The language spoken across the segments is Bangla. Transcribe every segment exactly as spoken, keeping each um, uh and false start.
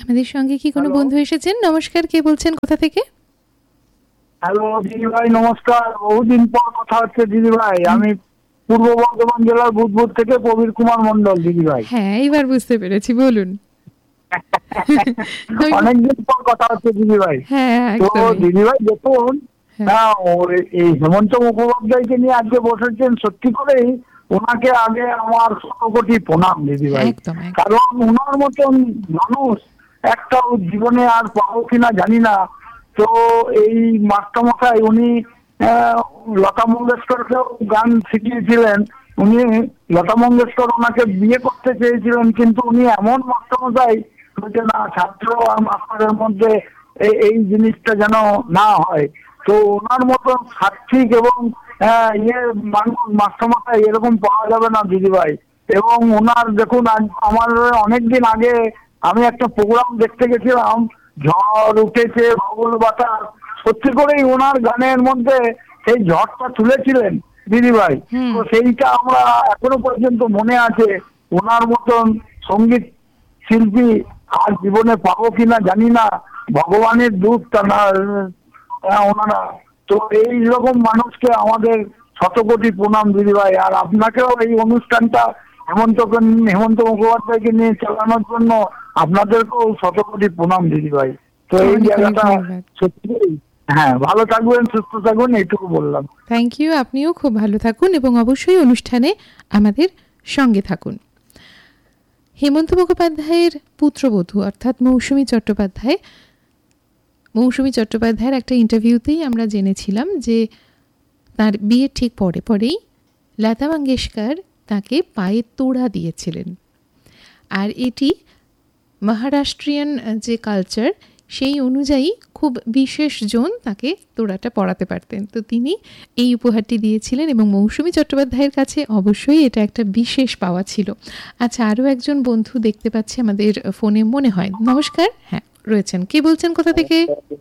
আমাদের সঙ্গে কি কোনো বন্ধু এসেছেন? নমস্কার, কে বলছেন, কোথা থেকে? হ্যালো দিদি ভাই, নমস্কার। বহুদিন পর কথা হচ্ছে দিদি ভাই। আমি পূর্ব বর্ধমান জেলার বুধবুদ থেকে প্রবীর কুমার মন্ডল দিদি ভাই। হ্যাঁ, এবার বুঝতে পেরেছি, বলুন। অনেকদিন পর কথা হচ্ছে দিদি ভাই। হ্যাঁ, তো একদমই। দিদি ভাই দেখুন, হ্যাঁ, ওর- এই হেমন্ত মুখোপাধ্যায়কে নিয়ে আজকে বসেছেন, সত্যি করেই ওনাকে আগে আমার শত কোটি প্রণাম দিদি ভাই। একদম, একদম। কারণ ওনার মতন মানুষ একটা জীবনে আর পাবো কিনা জানি না। তো এই মাস্টারমশাই উনি আহ, লতা মঙ্গেশকরকেও গান শিখিয়েছিলেন। উনি লতা মঙ্গেশকর ওনাকে বিয়ে করতে চেয়েছিলেন, কিন্তু উনি এমন মাস্টারমশাই যে না, ছাত্র আর মাস্টারের মধ্যে এই- এই জিনিসটা যেন না হয়। তো ওনার মতন সাত্বিক এবং আহ, ইয়ে মানুষ মাস্টারমশাই এরকম পাওয়া যাবে না দিদি ভাই। এবং ওনার দেখুন, আজ- আমার অনেকদিন আগে আমি একটা প্রোগ্রাম দেখতে গেছিলাম, ঝড় উঠেছে বাবুল বাতাস, সত্যি করেই ওনার গানের মধ্যে সেই ঝড়টা তুলেছিলেন দিদি ভাই। হুম। তো সেইটা আমরা এখনো পর্যন্ত মনে আছে। ওনার মতন সঙ্গীত শিল্পী আর জীবনে পাবো কিনা জানি না, ভগবানের দূত তা ওনারা। তো এই রকম মানুষকে আমাদের শতকোটি প্রণাম দিদি ভাই। আর আপনাকেও এই অনুষ্ঠানটা হেমন্ত হেমন্ত মুখোপাধ্যায়কে নিয়ে চালানোর জন্য আপনাদেরকেও শতকোটি প্রণাম দিদি ভাই। তো এই অনেক অনেক জায়গাটা ধন্যবাদ। সত্যি, হ্যাঁ, ভালো থাকবেন, সুস্থ থাকবেন, এইটুকু বললাম। Thank you. আপনিও খুব ভালো থাকুন এবং অবশ্যই অনুষ্ঠানে আমাদের সঙ্গে থাকুন। হেমন্ত মুখোপাধ্যায়ের পুত্রবধূ অর্থাৎ মৌসুমী চট্টোপাধ্যায় মৌসুমী চট্টোপাধ্যায়ের একটা ইন্টারভিউতেই আমরা জেনেছিলাম যে তার বিয়ের ঠিক পরে পরেই লতা মঙ্গেশকর তাকে পায়ে তোড়া দিয়েছিলেন। আর এটি মহারাষ্ট্রিয়ান যে কালচার, সেই অনুযায়ী খুব বিশেষ জন তাকে তোড়াটা পরাতে পারতেন। তো তিনি এই উপহারটি দিয়েছিলেন এবং মৌসুমী চট্টোপাধ্যায়ের কাছে অবশ্যই এটা একটা বিশেষ পাওয়া ছিল। আচ্ছা, আরও একজন বন্ধু দেখতে পাচ্ছি আমাদের ফোনে, মনে হয়। নমস্কার, হ্যাঁ রয়েছেন, কে বলছেন, কোথা থেকে?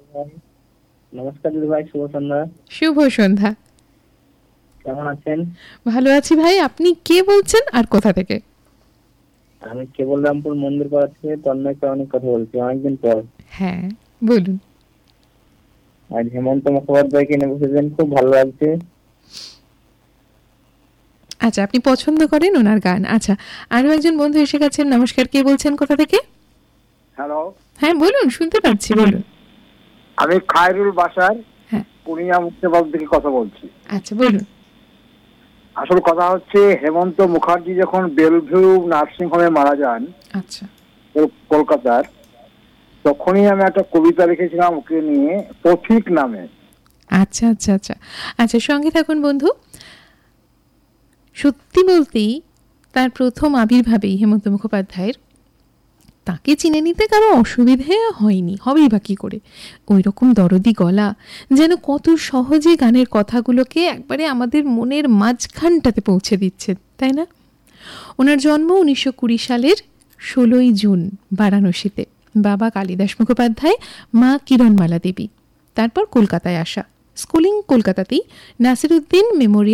নমস্কার দিদি ভাই, শুভ সন্ধ্যা। শুভ সন্ধ্যা। কেমন আছেন? ভালো আছি ভাই, আপনি কে বলছেন আর কোথা থেকে? আমি কেবলরামপুর মন্দির পাড়া থেকে তন্ময় প্রামাণিক কথা বলছি, অনেকদিন পর। হ্যাঁ, বলুন। আজ হেমন্ত মুখোপাধ্যায়কে নিয়ে বসেছেন, খুব ভালো লাগছে। আচ্ছা, আপনি পছন্দ করেন ওনার গান। আচ্ছা, আরো একজন বন্ধু এসে গেছেন। নমস্কার, কে বলছেন, কোথা থেকে? হ্যালো, হ্যাঁ বলুন, শুনতে পাচ্ছি, বলুন। আমি খায়রুল বাসার হ্যাঁ। কুনিয়া মুর্শিদাবাদ থেকে কথা বলছি। আচ্ছা, বলুন। আসল কথা হচ্ছে, হেমন্ত মুখার্জি যখন বেলভিউ নার্সিং হোমে মারা যান আচ্ছা। কলকাতার, তখনই আমি একটা কবিতা লিখেছিলাম ওকে নিয়ে, পথিক নামে। আচ্ছা আচ্ছা আচ্ছা আচ্ছা সঙ্গে থাকুন বন্ধু। সত্যি বলতেই তার প্রথম আবির্ভাবেই হেমন্ত মুখোপাধ্যায়ের তাকে চিনে নিতে কারো অসুবিধে হয়নি, হবেই বা কী করে। ওই রকম দরদি গলা, যেন কত সহজে গানের কথাগুলোকে একবারে আমাদের মনের মাঝখানটাতে পৌঁছে দিচ্ছে, তাই না? ওনার জন্ম উনিশশো কুড়ি সালের ষোলোই জুন বারাণসীতে। বাবা কালিদাস মুখোপাধ্যায়, মা কিরণমালা দেবী। তারপর কলকাতায় আসা, স্কুলিং কলকাতাতেই নাসিরুদ্দিন মেমোরিয়াল